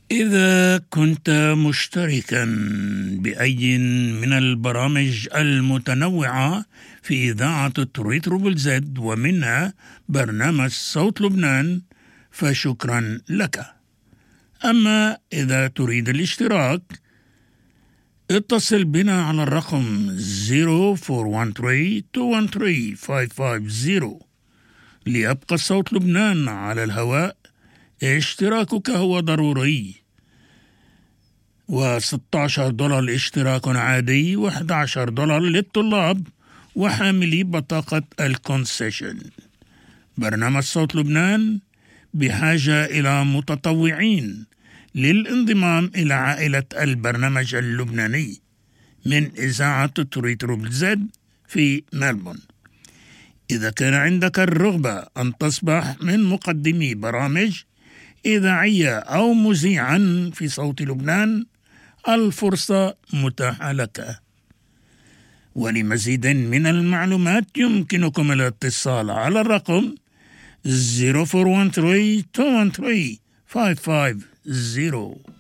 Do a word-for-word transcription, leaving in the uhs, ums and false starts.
إذا كنت مشتركا بأي من البرامج المتنوعة في إذاعة تريتروبل زد ومنها برنامج صوت لبنان فشكرا لك. أما إذا تريد الاشتراك اتصل بنا على الرقم صفر أربعة واحد ثلاثة اثنين واحد ثلاثة خمسة خمسة صفر. ليبقى صوت لبنان على الهواء اشتراكك هو ضروري، وستة عشر دولار اشتراك عادي وأحد عشر دولار للطلاب وحاملي بطاقة الكونسيشن. برنامج صوت لبنان بحاجة إلى متطوعين للانضمام إلى عائلة البرنامج اللبناني من إذاعة تريتروبل زد في ملبون. إذا كان عندك الرغبة أن تصبح من مقدمي برامج إذاعية أو مذيعا في صوت لبنان، الفرصة متاحة لك. ولمزيد من المعلومات يمكنكم الاتصال على الرقم صفر أربعة واحد ثلاثة اثنين واحد ثلاثة خمسة خمسة صفر.